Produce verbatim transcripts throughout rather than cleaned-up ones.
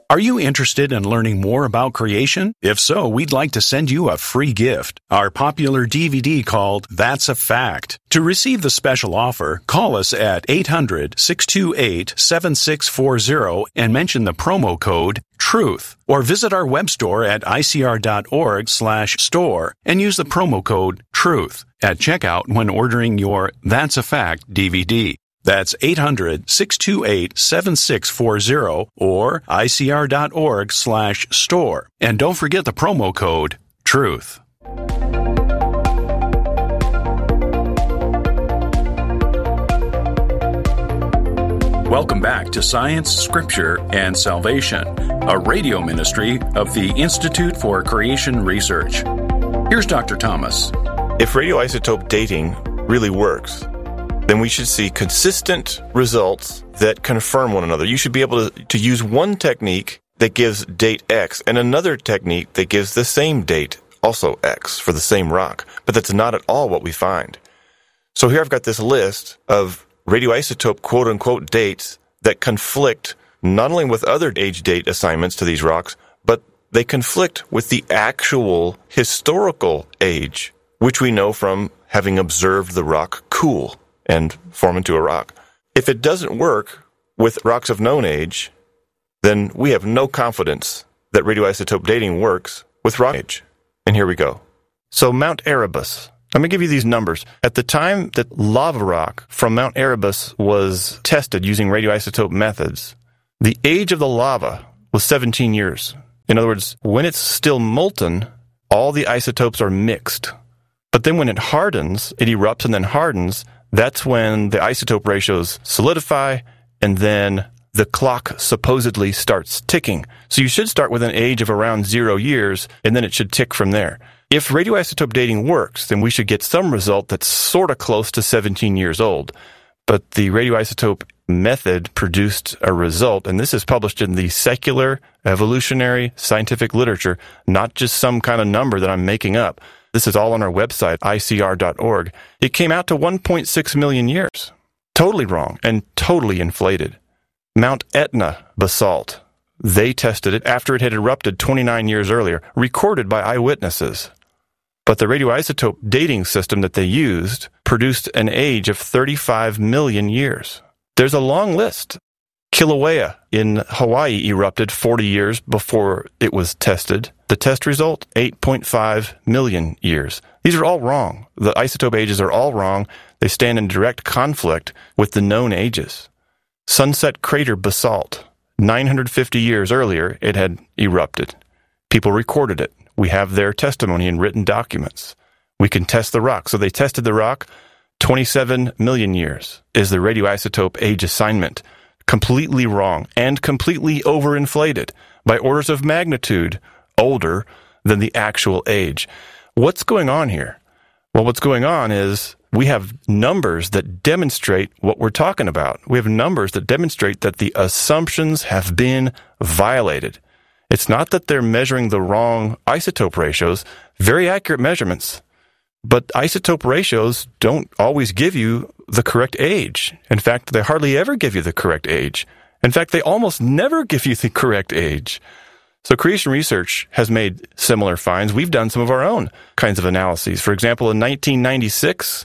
Are you interested in learning more about creation? If so, we'd like to send you a free gift, our popular D V D called That's a Fact. To receive the special offer, call us at eight hundred, six two eight, seven six four zero and mention the promo code TRUTH, or visit our web store at icr.org slash store and use the promo code TRUTH at checkout when ordering your That's a Fact D V D. That's eight hundred, six two eight, seven six four zero or icr.org slash store. And don't forget the promo code TRUTH. Welcome back to Science, Scripture, and Salvation, a radio ministry of the Institute for Creation Research. Here's Doctor Thomas. If radioisotope dating really works, then we should see consistent results that confirm one another. You should be able to, to use one technique that gives date X and another technique that gives the same date, also X, for the same rock. But that's not at all what we find. So here I've got this list of radioisotope quote-unquote dates that conflict not only with other age date assignments to these rocks, but they conflict with the actual historical age, which we know from having observed the rock cool and form into a rock. If it doesn't work with rocks of known age, then we have no confidence that radioisotope dating works with rock age. And here we go. So Mount Erebus. Let me give you these numbers. At the time that lava rock from Mount Erebus was tested using radioisotope methods, the age of the lava was seventeen years. In other words, when it's still molten, all the isotopes are mixed. But then when it hardens, it erupts and then hardens, that's when the isotope ratios solidify, and then the clock supposedly starts ticking. So you should start with an age of around zero years, and then it should tick from there. If radioisotope dating works, then we should get some result that's sort of close to seventeen years old. But the radioisotope method produced a result, and this is published in the secular, evolutionary, scientific literature, not just some kind of number that I'm making up. This is all on our website, I C R dot org. It came out to one point six million years. Totally wrong and totally inflated. Mount Etna basalt. They tested it after it had erupted twenty-nine years earlier, recorded by eyewitnesses. But the radioisotope dating system that they used produced an age of thirty-five million years. There's a long list. Kilauea in Hawaii erupted forty years before it was tested. The test result, eight point five million years. These are all wrong. The isotope ages are all wrong. They stand in direct conflict with the known ages. Sunset Crater basalt. nine hundred fifty years earlier, it had erupted. People recorded it. We have their testimony in written documents. We can test the rock. So they tested the rock. twenty-seven million years is the radioisotope age assignment. Completely wrong and completely overinflated by orders of magnitude older than the actual age. What's going on here? Well, what's going on is we have numbers that demonstrate what we're talking about. We have numbers that demonstrate that the assumptions have been violated. It's not that they're measuring the wrong isotope ratios, very accurate measurements, but isotope ratios don't always give you the correct age. In fact, they hardly ever give you the correct age. In fact, they almost never give you the correct age. So Creation Research has made similar finds. We've done some of our own kinds of analyses. For example, in nineteen ninety-six,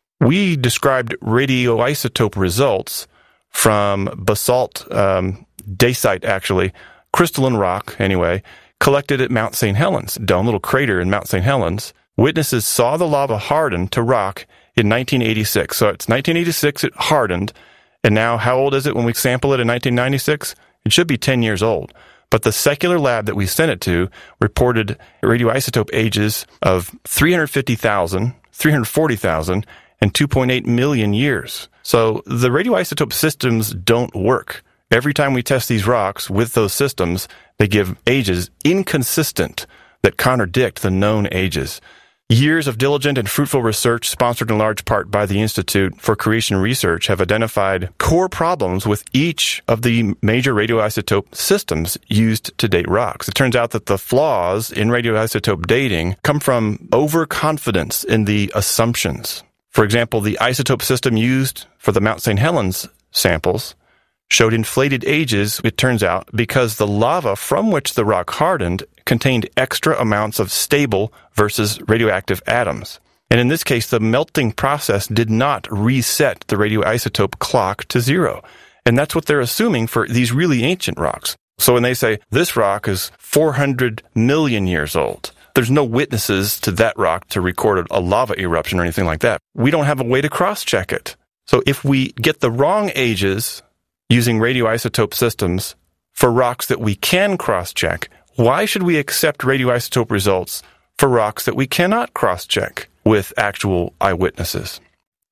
we described radioisotope results from basalt, um, dacite actually, crystalline rock anyway, collected at Mount Saint Helens, down a little crater in Mount Saint Helens. Witnesses saw the lava harden to rock in nineteen eighty-six. So it's nineteen eighty-six, it hardened. And now how old is it when we sample it in nineteen ninety-six? It should be ten years old. But the secular lab that we sent it to reported radioisotope ages of three hundred fifty thousand, three hundred forty thousand, and two point eight million years. So the radioisotope systems don't work. Every time we test these rocks with those systems, they give ages inconsistent that contradict the known ages. Years of diligent and fruitful research, sponsored in large part by the Institute for Creation Research, have identified core problems with each of the major radioisotope systems used to date rocks. It turns out that the flaws in radioisotope dating come from overconfidence in the assumptions. For example, the isotope system used for the Mount Saint Helens samples showed inflated ages, it turns out, because the lava from which the rock hardened contained extra amounts of stable versus radioactive atoms. And in this case, the melting process did not reset the radioisotope clock to zero. And that's what they're assuming for these really ancient rocks. So when they say this rock is four hundred million years old, there's no witnesses to that rock to record a lava eruption or anything like that. We don't have a way to cross-check it. So if we get the wrong ages using radioisotope systems for rocks that we can cross-check, why should we accept radioisotope results for rocks that we cannot cross-check with actual eyewitnesses?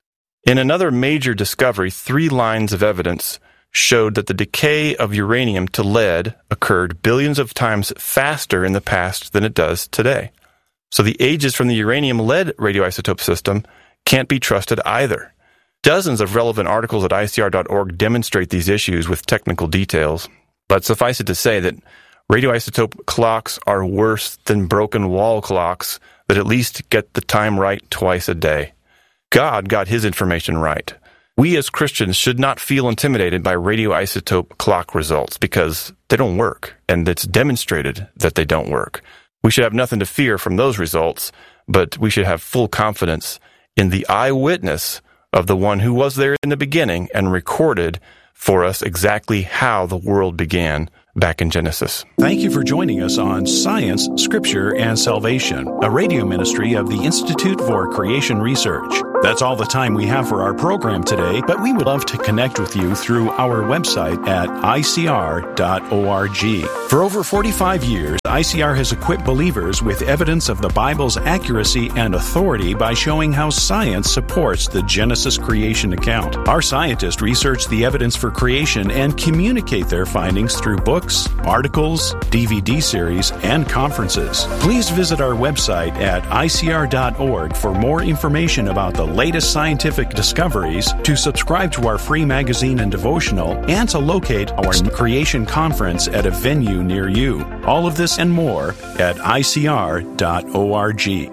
In another major discovery, three lines of evidence showed that the decay of uranium to lead occurred billions of times faster in the past than it does today. So the ages from the uranium-lead radioisotope system can't be trusted either. Dozens of relevant articles at I C R dot org demonstrate these issues with technical details, but suffice it to say that radioisotope clocks are worse than broken wall clocks that at least get the time right twice a day. God got his information right. We as Christians should not feel intimidated by radioisotope clock results because they don't work, and it's demonstrated that they don't work. We should have nothing to fear from those results, but we should have full confidence in the eyewitness of the one who was there in the beginning and recorded for us exactly how the world began back in Genesis. Thank you for joining us on Science, Scripture, and Salvation, a radio ministry of the Institute for Creation Research. That's all the time we have for our program today, but we would love to connect with you through our website at I C R dot org. For over forty-five years, I C R has equipped believers with evidence of the Bible's accuracy and authority by showing how science supports the Genesis creation account. Our scientists research the evidence for creation and communicate their findings through books, articles, D V D series, and conferences. Please visit our website at I C R dot org for more information about the latest scientific discoveries, to subscribe to our free magazine and devotional, and to locate our creation conference at a venue near you. All of this and more at I C R dot org.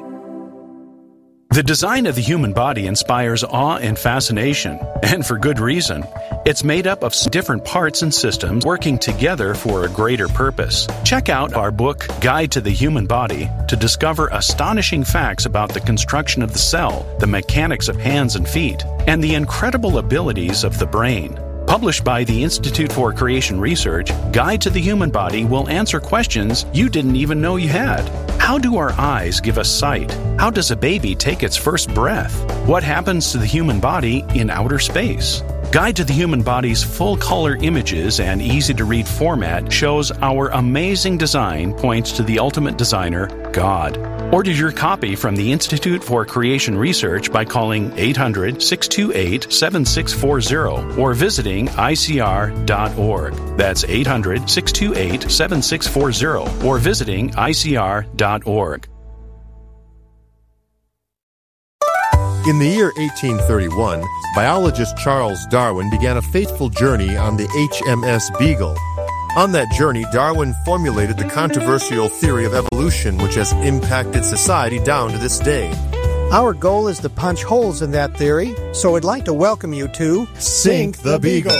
The design of the human body inspires awe and fascination, and for good reason. It's made up of different parts and systems working together for a greater purpose. Check out our book, Guide to the Human Body, to discover astonishing facts about the construction of the cell, the mechanics of hands and feet, and the incredible abilities of the brain. Published by the Institute for Creation Research, Guide to the Human Body will answer questions you didn't even know you had. How do our eyes give us sight? How does a baby take its first breath? What happens to the human body in outer space? Guide to the Human Body's full-color images and easy-to-read format shows our amazing design points to the ultimate designer, God. Order your copy from the Institute for Creation Research by calling eight hundred, six two eight, seven six four zero or visiting I C R dot org. That's eight hundred, six two eight, seven six four zero or visiting I C R dot org. In the year eighteen thirty-one, biologist Charles Darwin began a fateful journey on the H M S Beagle. On that journey, Darwin formulated the controversial theory of evolution, which has impacted society down to this day. Our goal is to punch holes in that theory, so I'd like to welcome you to Sink the Beagle.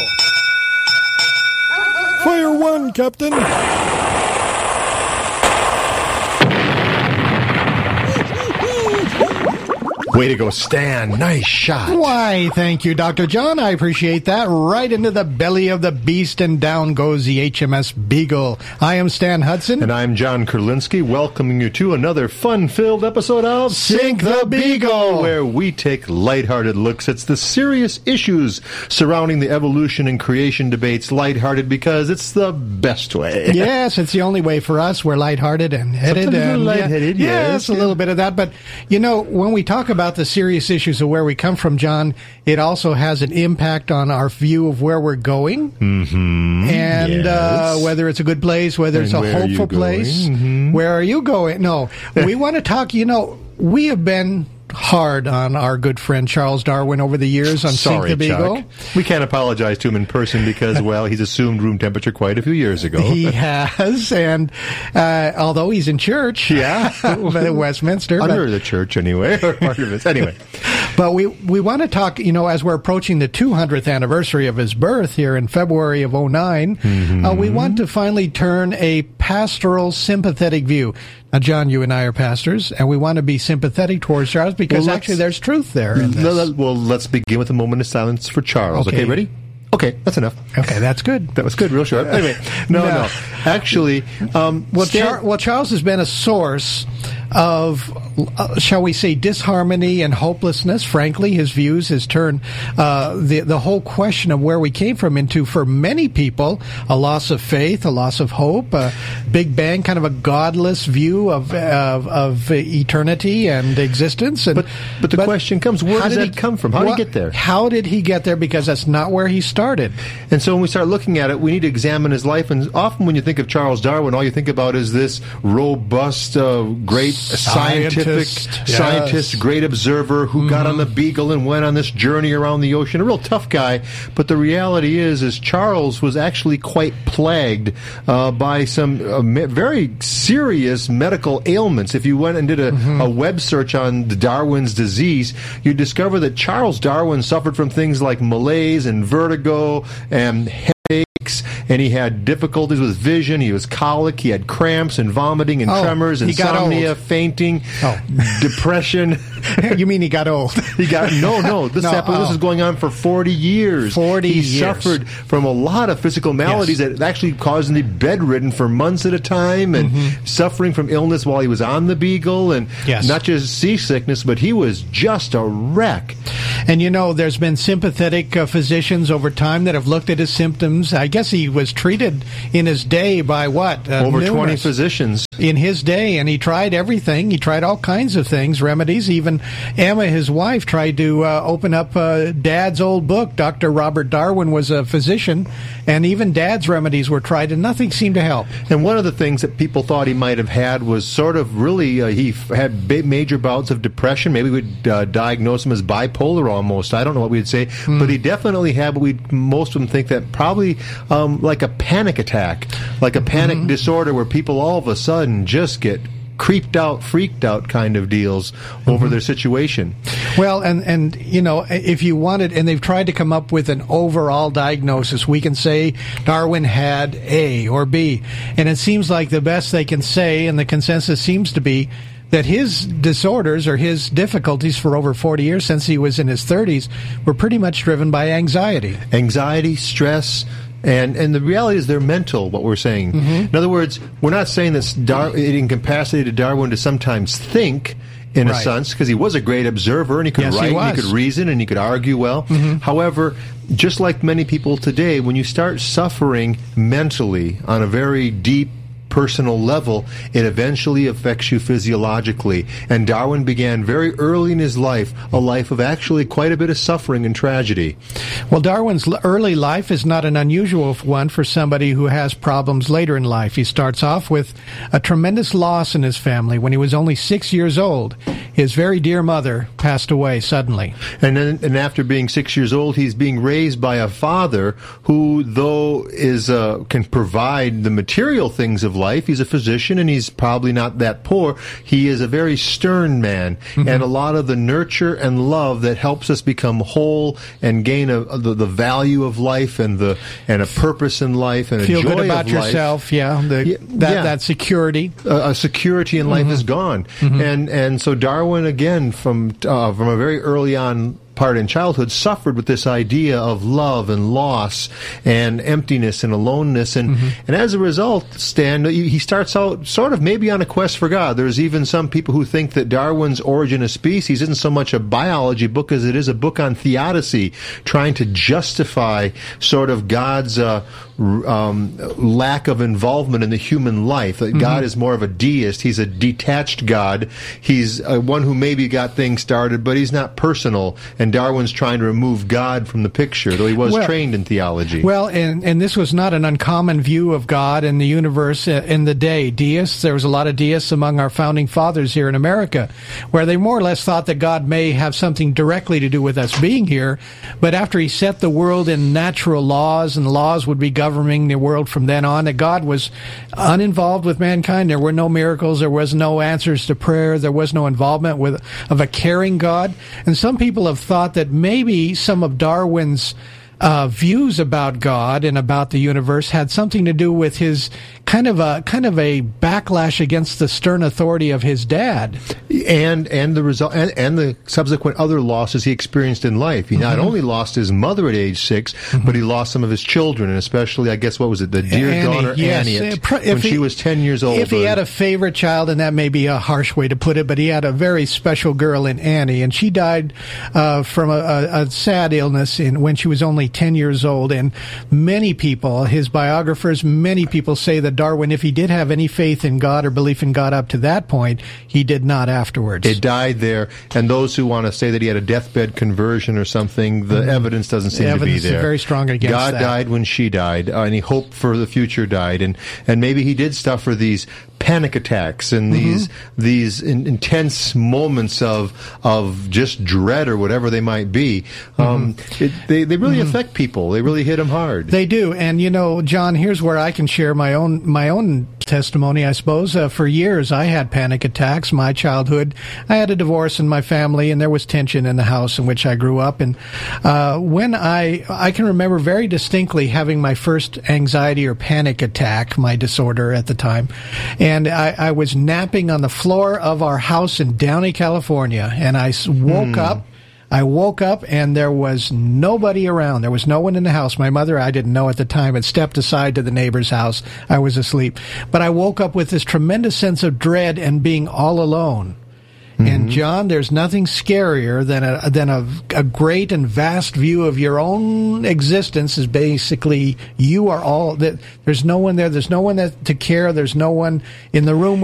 Fire one, Captain! Way to go, Stan. Nice shot. Why, thank you, Doctor John. I appreciate that. Right into the belly of the beast, and down goes the H M S Beagle. I am Stan Hudson. And I'm John Kurlinski, welcoming you to another fun-filled episode of Sink the Beagle, where we take lighthearted looks at the serious issues surrounding the evolution and creation debates. Lighthearted because it's the best way. Yes, it's the only way for us. We're lighthearted and headed. Sometimes and lightheaded, yeah, yes. Yes, a little bit of that. But, you know, when we talk about the serious issues of where we come from, John, it also has an impact on our view of where we're going. Mm-hmm. And yes. uh, whether it's a good place, whether and it's a hopeful place. Mm-hmm. Where are you going? No, we want to talk, you know, we have been hard on our good friend Charles Darwin over the years on Sorry, Sink the Beagle. Chuck. We can't apologize to him in person because, well, he's assumed room temperature quite a few years ago. He has, and uh, although he's in church, yeah, at Westminster, under but, the church anyway, or part of it anyway. But we, we want to talk, you know, as we're approaching the two hundredth anniversary of his birth here in February of oh nine, mm-hmm. uh, we want to finally turn a pastoral, sympathetic view. Now, John, you and I are pastors, and we want to be sympathetic towards Charles because well, actually there's truth there in this. Well, let's begin with a moment of silence for Charles. Okay, okay ready? Okay, that's enough. Okay, that's good. That was good, real short. Anyway, no, no. no. Actually, um, well, Stan- Char- well, Charles has been a source of, uh, shall we say, disharmony and hopelessness. Frankly, his views has turned uh, the the whole question of where we came from into, for many people, a loss of faith, a loss of hope, a Big Bang, kind of a godless view of of, of eternity and existence. And but but the but question comes: where does that he, come from? How did well, he get there? How did he get there? Because that's not where he started. And so when we start looking at it, we need to examine his life. And often when you think of Charles Darwin, all you think about is this robust, uh, great scientific scientist, yes. scientist, great observer who mm-hmm. got on the Beagle and went on this journey around the ocean. A real tough guy. But the reality is, is Charles was actually quite plagued uh, by some uh, me- very serious medical ailments. If you went and did a, mm-hmm. a web search on the Darwin's disease, you'd discover that Charles Darwin suffered from things like malaise and vertigo and headaches, and he had difficulties with vision. He was colic. He had cramps and vomiting and oh, tremors, insomnia, fainting, oh. depression. You mean he got old? He got no, no. This no, happened. Oh. This is going on for forty years. Forty he years. He suffered from a lot of physical maladies yes. that actually caused him to be bedridden for months at a time, and mm-hmm. suffering from illness while he was on the Beagle, and yes. not just seasickness, but he was just a wreck. And you know, there's been sympathetic uh, physicians over time that have looked at his symptoms. I guess he was treated in his day by what? Uh, Over numerous. twenty physicians. In his day, and he tried everything. He tried all kinds of things, remedies. Even Emma, his wife, tried to uh, open up uh, Dad's old book. Doctor Robert Darwin was a physician, and even Dad's remedies were tried, and nothing seemed to help. And one of the things that people thought he might have had was sort of really, uh, he f- had ba- major bouts of depression. Maybe we'd uh, diagnose him as bipolar almost. I don't know what we'd say, mm. but he definitely had what we most of them think that probably um, like a panic attack, like a panic mm-hmm. disorder where people all of a sudden just get creeped out, freaked out kind of deals over mm-hmm. their situation. Well, and, and, you know, if you wanted, and they've tried to come up with an overall diagnosis, we can say Darwin had A or B. And it seems like the best they can say, and the consensus seems to be, that his disorders or his difficulties for over forty years, since he was in his thirties, were pretty much driven by anxiety. Anxiety, stress. And and the reality is they're mental, what we're saying. Mm-hmm. In other words, we're not saying that Dar- it incapacitated Darwin to sometimes think, in right. a sense, because he was a great observer, and he could yes, write, he and he could reason, and he could argue well. Mm-hmm. However, just like many people today, when you start suffering mentally on a very deep, personal level, it eventually affects you physiologically. And Darwin began very early in his life a life of actually quite a bit of suffering and tragedy. Well, Darwin's early life is not an unusual one for somebody who has problems later in life. He starts off with a tremendous loss in his family. When he was only six years old, his very dear mother passed away suddenly. And then, and after being six years old, he's being raised by a father who, though is uh, can provide the material things of life, Life. He's a physician, and he's probably not that poor. He is a very stern man, mm-hmm. and a lot of the nurture and love that helps us become whole and gain a, a, the, the value of life and the and a purpose in life and feel a joy good about of yourself. Life. Yeah, the, yeah, that yeah. that security, uh, a security in life mm-hmm. is gone, mm-hmm. and and so Darwin again from uh, from a very early on part in childhood suffered with this idea of love and loss and emptiness and aloneness, and mm-hmm. and as a result, Stan, he starts out sort of maybe on a quest for God. There's even some people who think that Darwin's Origin of Species isn't so much a biology book as it is a book on theodicy, trying to justify sort of God's uh, um, lack of involvement in the human life. That mm-hmm. God is more of a deist. He's a detached God. He's uh, one who maybe got things started, but he's not personal. And Darwin's trying to remove God from the picture, though he was well, trained in theology. Well, and, and this was not an uncommon view of God and the universe in the day. Deists, there was a lot of deists among our founding fathers here in America, where they more or less thought that God may have something directly to do with us being here, but after he set the world in natural laws, and the laws would be governing the world from then on, that God was uninvolved with mankind. There were no miracles. There was no answers to prayer. There was no involvement with of a caring God. And some people have thought that maybe some of Darwin's Uh, views about God and about the universe had something to do with his kind of a kind of a backlash against the stern authority of his dad, and and the result and, and the subsequent other losses he experienced in life. He not mm-hmm. only lost his mother at age six, mm-hmm. but he lost some of his children, and especially, I guess, what was it, the dear Annie, daughter yes. Annie, If when he, she was ten years old. If he had a favorite child, and that may be a harsh way to put it, but he had a very special girl in Annie, and she died uh, from a, a, a sad illness in when she was only ten years old. And many people, his biographers, many people say that Darwin, if he did have any faith in God or belief in God up to that point, he did not afterwards. It died there. And those who want to say that he had a deathbed conversion or something, the mm-hmm. evidence doesn't seem the to be there. Evidence is very strong against God that. died when she died. Uh, any hope for the future died. And, and maybe he did suffer these panic attacks and mm-hmm. these these in, intense moments of of just dread or whatever they might be. Um, mm-hmm. it, they they really mm-hmm. affect people. They really hit them hard. They do. And you know, John, here's where I can share my own my own testimony. I suppose uh, for years I had panic attacks. My childhood, I had a divorce in my family, and there was tension in the house in which I grew up. And uh, when I I can remember very distinctly having my first anxiety or panic attack, my disorder at the time. And I, I was napping on the floor of our house in Downey, California, and I woke hmm. up. I woke up, and there was nobody around. There was no one in the house. My mother, I didn't know at the time, had stepped aside to the neighbor's house. I was asleep. But I woke up with this tremendous sense of dread and being all alone. Mm-hmm. And John, there's nothing scarier than a than a, a great and vast view of your own existence. Is basically you are all that. There's no one there. There's no one that to care. There's no one in the room